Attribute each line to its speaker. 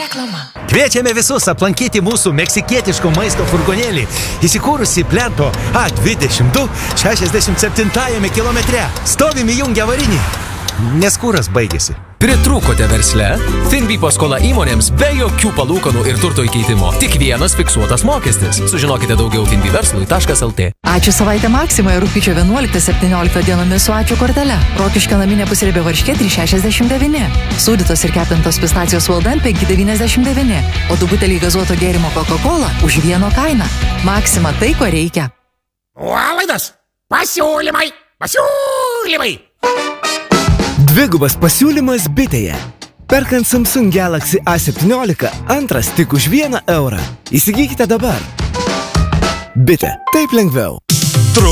Speaker 1: Reklama.
Speaker 2: Kviečiame visus aplankyti mūsų meksikietiško maisto furgonėlį, įsikūrusi plento A22 67 kilometre. Stovim įjungę avarinį, nes kuras baigėsi.
Speaker 3: Pritrūkote versle? Finbi paskola įmonėms be jokių palūkanų ir turto įkeitimo. Tik vienas fiksuotas mokestis. Sužinokite daugiau finbiverslui.lt.
Speaker 1: Ačiū savaitę Maksimoje rugpjūčio 11-17 dienomis su ačiū kortele. Rokiškio naminė pusriebė varškė 3,69. Sūdytos ir kepintos pistacijos Walden 5,99. O 2 buteliai gazuoto gėrimo Coca-Cola už vieno kainą. Maksima tai, ko reikia.
Speaker 4: Nuolaidos! Pasiūlymai! Pasiūlymai!
Speaker 5: Dvigubas pasiūlymas Bitėje. Perkant Samsung Galaxy A17, antras tik už 1 eurą. Įsigykite dabar. Bitė. Taip lengviau.